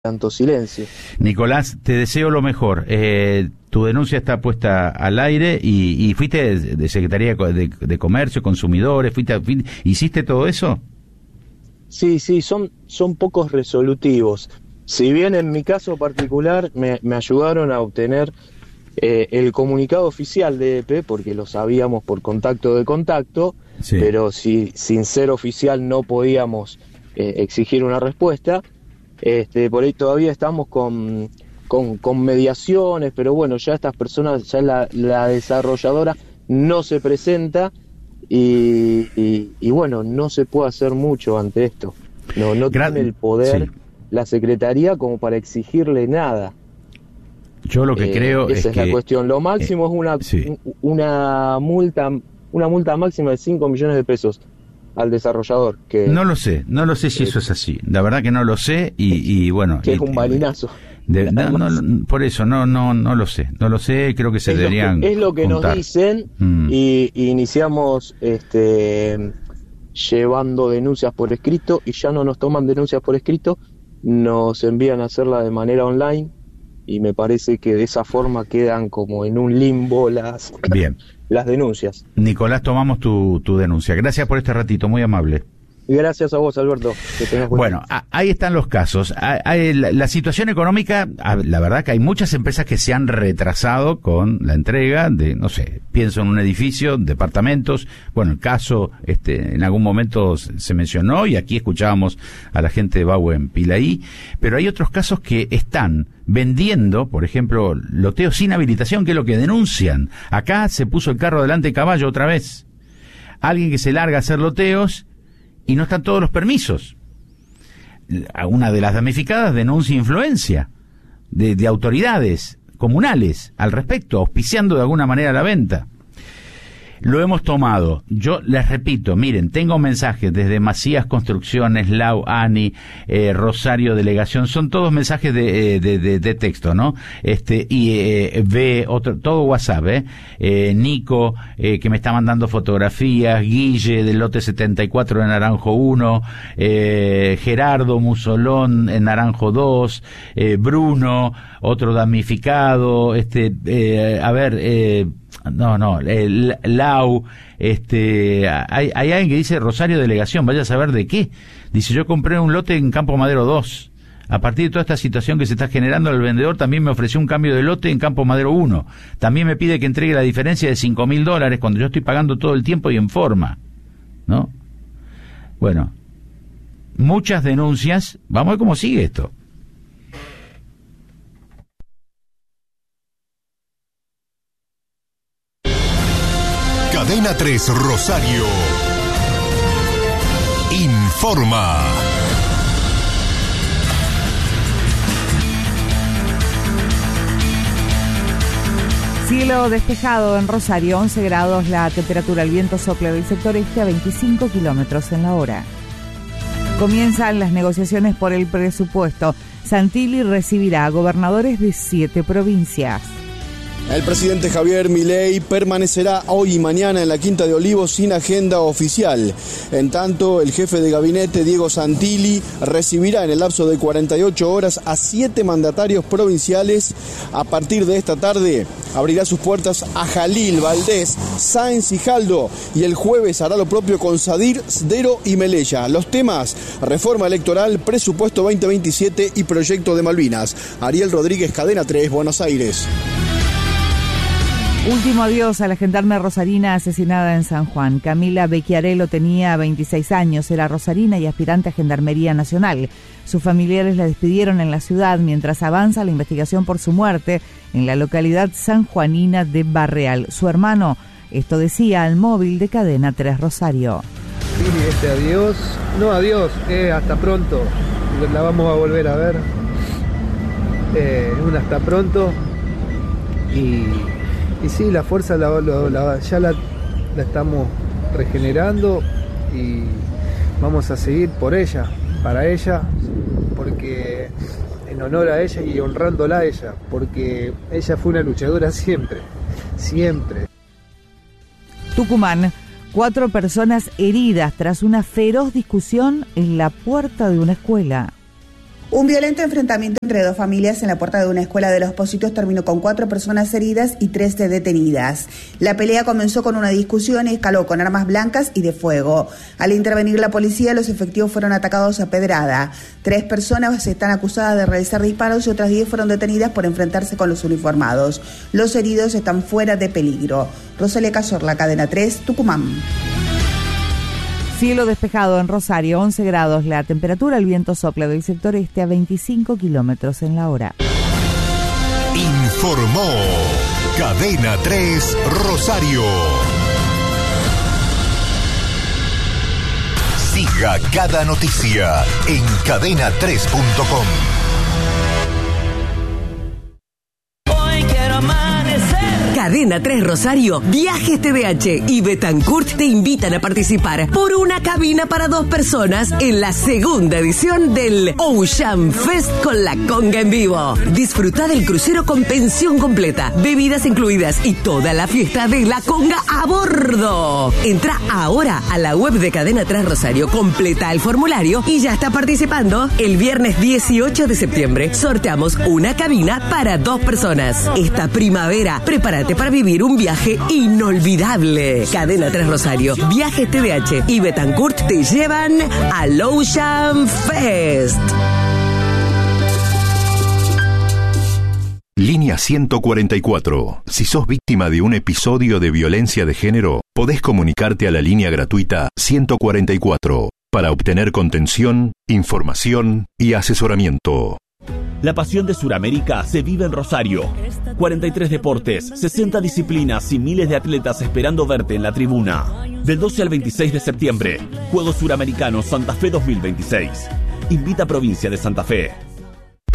tanto silencio. Nicolás, te deseo lo mejor. Tu denuncia está puesta al aire y fuiste de Secretaría de Comercio, Consumidores, ¿hiciste todo eso? Sí, son pocos resolutivos. Si bien en mi caso particular me ayudaron a obtener el comunicado oficial de EDP, porque lo sabíamos por contacto de contacto, sí. Pero sin ser oficial no podíamos exigir una respuesta. Por ahí todavía estamos con mediaciones, pero bueno, ya estas personas, ya la desarrolladora no se presenta y bueno, no se puede hacer mucho ante esto. No tiene el poder, sí, la Secretaría como para exigirle nada. Yo lo que creo esa es la cuestión. Lo máximo es sí, una multa máxima de 5 millones de pesos al desarrollador. Que no lo sé si eso es así. La verdad que no lo sé y bueno. Que es un balinazo. Por eso no lo sé. No lo sé, creo que se deberían. Es lo que juntar. Nos dicen y iniciamos llevando denuncias por escrito y ya no nos toman denuncias por escrito, nos envían a hacerla de manera online. Y me parece que de esa forma quedan como en un limbo las denuncias. Nicolás, tomamos tu denuncia. Gracias por este ratito, muy amable. Gracias a vos, Alberto. Bueno, ahí están los casos. La situación económica, la verdad que hay muchas empresas que se han retrasado con la entrega de, no sé, pienso en un edificio, departamentos. Bueno, el caso en algún momento se mencionó y aquí escuchábamos a la gente de Bau en Pilaí, pero hay otros casos que están vendiendo, por ejemplo, loteos sin habilitación, que es lo que denuncian. Acá se puso el carro delante del caballo otra vez. Alguien que se larga a hacer loteos y no están todos los permisos. Una de las damnificadas denuncia influencia de autoridades comunales al respecto, auspiciando de alguna manera la venta. Lo hemos tomado. Yo les repito, miren, tengo mensajes desde Macías Construcciones, Lau, Ani, Rosario Delegación, son todos mensajes de texto, ¿no? Todo WhatsApp, Nico, que me está mandando fotografías, Guille del lote 74 de Naranjo 1, Gerardo Musolón en Naranjo 2, Bruno, otro damnificado, Lau, hay alguien que dice Rosario Delegación, vaya a saber de qué. Dice, yo compré un lote en Campo Madero 2. A partir de toda esta situación que se está generando, el vendedor también me ofreció un cambio de lote en Campo Madero 1. También me pide que entregue la diferencia de $5.000 cuando yo estoy pagando todo el tiempo y en forma, ¿no? Bueno, muchas denuncias. Vamos a ver cómo sigue esto. Cadena 3 Rosario informa. Cielo despejado en Rosario, 11 grados la temperatura, el viento sopla del sector este a 25 kilómetros en la hora. Comienzan las negociaciones por el presupuesto. Santilli recibirá a gobernadores de 7 provincias. El presidente Javier Milei permanecerá hoy y mañana en la Quinta de Olivos sin agenda oficial. En tanto, el jefe de gabinete, Diego Santilli, recibirá en el lapso de 48 horas a 7 mandatarios provinciales. A partir de esta tarde, abrirá sus puertas a Jalil, Valdés, Sáenz y Jaldo. Y el jueves hará lo propio con Sadir, Sdero y Melella. Los temas: reforma electoral, presupuesto 2027 y proyecto de Malvinas. Ariel Rodríguez, Cadena 3, Buenos Aires. Último adiós a la gendarme rosarina asesinada en San Juan. Camila Becchiarello tenía 26 años, era rosarina y aspirante a Gendarmería Nacional. Sus familiares la despidieron en la ciudad mientras avanza la investigación por su muerte en la localidad sanjuanina de Barreal. Su hermano, esto decía al móvil de Cadena 3 Rosario. Sí, adiós, no adiós, hasta pronto, la vamos a volver a ver, un hasta pronto y sí, la fuerza ya la estamos regenerando y vamos a seguir por ella, para ella, porque en honor a ella y honrándola a ella, porque ella fue una luchadora siempre. Tucumán, 4 personas heridas tras una feroz discusión en la puerta de una escuela. Un violento enfrentamiento entre dos familias en la puerta de una escuela de Los Pocitos terminó con 4 personas heridas y 3 detenidas. La pelea comenzó con una discusión y escaló con armas blancas y de fuego. Al intervenir la policía, los efectivos fueron atacados a pedrada. 3 personas están acusadas de realizar disparos y otras 10 fueron detenidas por enfrentarse con los uniformados. Los heridos están fuera de peligro. Rosalia Cazorla, Cadena 3, Tucumán. Cielo despejado en Rosario, 11 grados la temperatura, el viento sopla del sector este a 25 kilómetros en la hora. Informó Cadena 3 Rosario. Siga cada noticia en cadena3.com. Cadena 3 Rosario, Viajes TDH y Betancourt te invitan a participar por una cabina para 2 personas en la segunda edición del Ocean Fest con la conga en vivo. Disfruta del crucero con pensión completa, bebidas incluidas y toda la fiesta de la conga a bordo. Entra ahora a la web de Cadena 3 Rosario, completa el formulario y ya está participando. El viernes 18 de septiembre sorteamos una cabina para 2 personas. Esta primavera, prepárate para vivir un viaje inolvidable. Cadena 3 Rosario, Viajes TDH y Betancourt te llevan al Ocean Fest. Línea 144. Si sos víctima de un episodio de violencia de género, podés comunicarte a la línea gratuita 144 para obtener contención, información y asesoramiento. La pasión de Suramérica se vive en Rosario. 43 deportes, 60 disciplinas y miles de atletas esperando verte en la tribuna. Del 12 al 26 de septiembre, Juegos Suramericanos Santa Fe 2026. Invita a Provincia de Santa Fe.